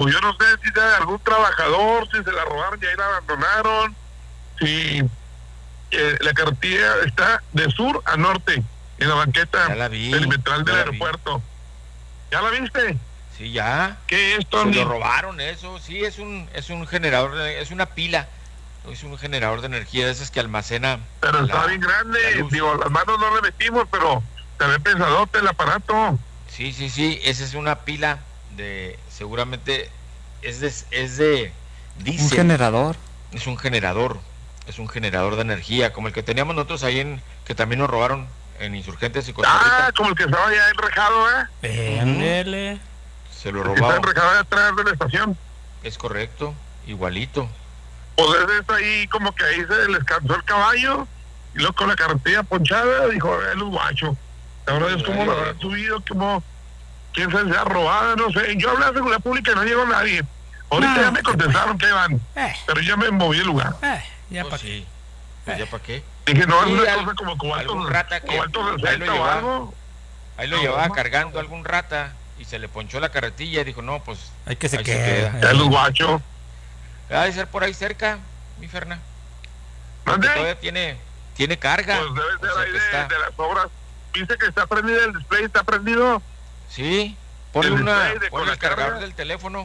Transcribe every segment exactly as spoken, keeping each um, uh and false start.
pues yo no sé si sea de algún trabajador, si se la robaron y ahí la abandonaron, si eh, la carretilla está de sur a norte, en la banqueta Ya la vi, perimetral del ya la vi. aeropuerto. ¿Ya la viste? Sí, ya. ¿Qué es, Se Tony? lo robaron eso, sí, es un, es un generador, de, es una pila, es un generador de energía de esas que almacena. Pero la, está bien grande, digo, las manos no le metimos, pero se ve pesadote el aparato. Sí, sí, sí, esa es una pila de, seguramente, es de, es de diésel. Un generador. Es un generador, es un generador de energía, como el que teníamos nosotros ahí en, que también nos robaron en Insurgentes y Costa Rica. Ah, como el que estaba allá enrejado, ¿eh? Véndele. Se lo El que está robaron. enrejado allá atrás de la estación. Es correcto, igualito. Pues es eso ahí, como que ahí se les cansó el caballo, y luego con la carretilla ponchada, dijo, eh, los guachos. La verdad es como lo habrán subido, como, quién sabe, sea robada, no sé. Yo hablé de seguridad pública y no llegó nadie. Ahorita No, ya me contestaron que iban, Eh, pero ya me moví el lugar. eh, ya Pues para sí, pues ya para qué. Dije, no, es Sí, una al- cosa como cobalto, algún rata que cobalto ahí lo sesenta o llevaba. algo. Ahí lo No, llevaba no. cargando algún rata y se le ponchó la carretilla y dijo, no, pues Hay que se ahí quede. Ya los guachos. Ha de ser por ahí cerca, mi Ferna. Porque ¿Mande? todavía tiene, tiene carga. Pues debe O ser sea ahí que de, está- de las obras. Dice que está prendido el display, está prendido. Sí, ponle, el una, display de- con ponle la el cargador carga. del teléfono.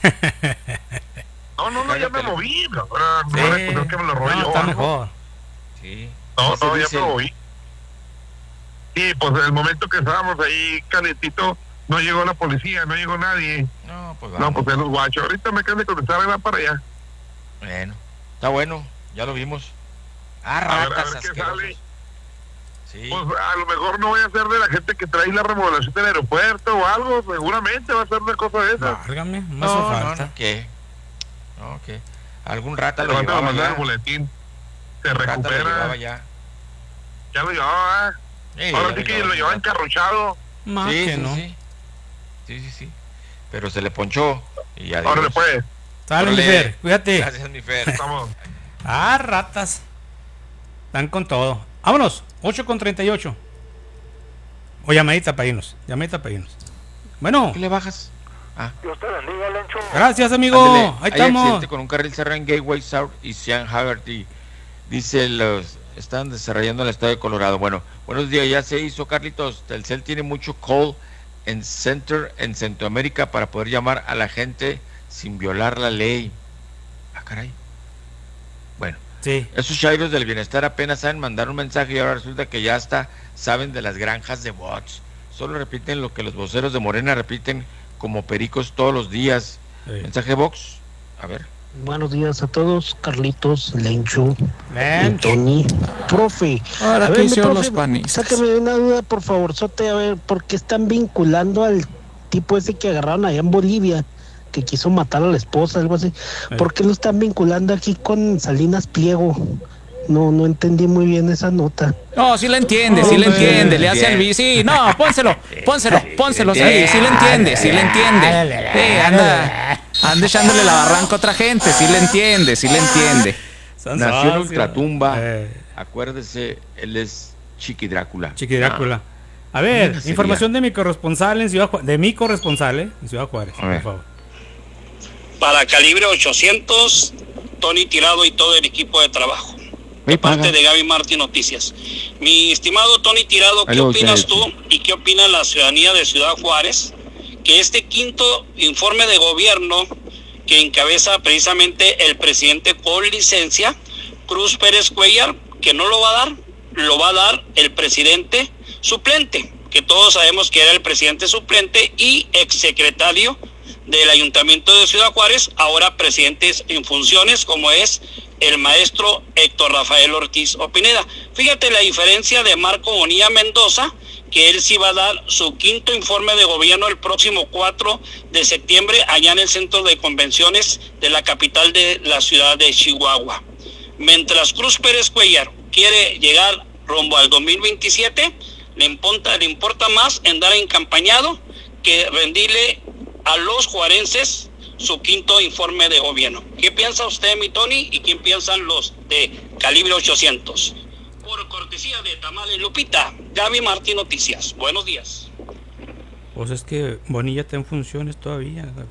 No, no, no, ya me Cállate. moví. Ahora no Sí. me recordé que me lo robé No, yo. está algo. mejor. Sí. No, Ese no, ya diésel. me moví. Sí, pues en el momento que estábamos ahí calentito, no llegó la policía, no llegó nadie. No, pues No, vamos. pues en los guachos. Ahorita me acaban de contestar, ahí va para allá. Bueno, está bueno, ya lo vimos. Ah, A ver, a ratas ver qué asquerosos. sale. Sí. Pues a lo mejor no voy a ser de la gente que trae la remodelación del aeropuerto o algo, seguramente va a ser una cosa de esas. Válgame, no no, hace no, falta. no, ¿qué? No, ¿qué? Algún rata Te lo van a llevaba mandar el ya. boletín. Se Rata lo llevaba recupera. ya. Ya lo llevaba. Sí, ya Ahora sí que llevaba lo un llevaba rato. encarrochado. Más Sí, que sí, no. sí. Sí, sí, sí. Pero se le ponchó y ya. Ahora después, Sale, mi Órale. Fer, cuídate. Gracias, mi Fer. estamos. Ah, ratas. Están con todo. Vámonos, ocho con treinta y ocho. O llamadita para irnos. Llamadita para irnos. Bueno, ¿Qué le bajas? Ah, Dios te bendiga, Lencho. gracias, amigo. ándele. Ahí Hay estamos. accidente con un carril cerrado en Gateway South y Sean Haggerty. Dice los están desarrollando el estado de Colorado. Bueno, buenos días, ya se hizo, Carlitos. Telcel tiene mucho call en Center en Centroamérica para poder llamar a la gente sin violar la ley. Ah, caray. Bueno, Sí. esos chairos del bienestar apenas saben mandar un mensaje y ahora resulta que ya hasta saben de las granjas de bots. Solo repiten lo que los voceros de Morena repiten como pericos todos los días. Sí. Mensaje box. A ver. Buenos días a todos, Carlitos, Lencho y Lencho. Tony. Profe, Ahora, a ¿qué ver, mi hicieron profe, los panistas? sáqueme de una duda, por favor, Sote, a ver, ¿por qué están vinculando al tipo ese que agarraron allá en Bolivia, que quiso matar a la esposa, algo así? Sí. ¿Por qué lo están vinculando aquí con Salinas Pliego? No, no entendí muy bien esa nota. No, sí le entiende, sí le Hombre, entiende, le hace al bien. bici. Sí, no, pónselo, pónselo, pónselo, sí, sí le entiende, sí le entiende. Sí, anda, anda echándole la barranca a otra gente, sí le entiende, sí le entiende. Nació en Ultratumba. Eh, Acuérdese, él es Chiqui Drácula. Chiqui Drácula. A Una ver, grosería. información de mi corresponsal en Ciudad Juárez, de mi corresponsal eh, en Ciudad Juárez, A por ver. favor. Para Calibre ochocientos, Tony Tirado y todo el equipo de trabajo. Me De parte paga. de Gaby Martín Noticias. Mi estimado Tony Tirado, ¿qué Aló, opinas señor. tú y qué opina la ciudadanía de Ciudad Juárez? Que este quinto informe de gobierno que encabeza precisamente el presidente con licencia, Cruz Pérez Cuellar, que no lo va a dar, lo va a dar el presidente suplente, que todos sabemos que era el presidente suplente y exsecretario del Ayuntamiento de Ciudad Juárez, ahora presidente en funciones, como es el maestro Héctor Rafael Ortiz Opineda. Fíjate la diferencia de Marco Bonilla Mendoza, que él sí va a dar su quinto informe de gobierno el próximo cuatro de septiembre allá en el centro de convenciones de la capital de la ciudad de Chihuahua. Mientras Cruz Pérez Cuellar quiere llegar rumbo al dos mil veintisiete, le importa, le importa más andar encampañado que rendirle a los juarenses su quinto informe de gobierno. ¿Qué piensa usted, mi Tony? ¿Y quién piensan los de Calibre ochocientos? Por cortesía de Tamales Lupita, Gaby Martín Noticias. Buenos días. Pues es que Bonilla está en funciones todavía.